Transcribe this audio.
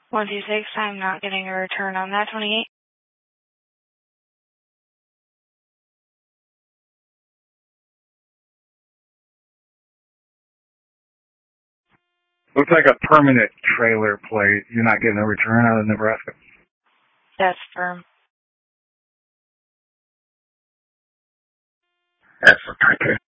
126, I'm not getting a return on that. 28. Looks like a permanent trailer plate. You're not getting a return out of Nebraska? That's firm. Excellent. Okay.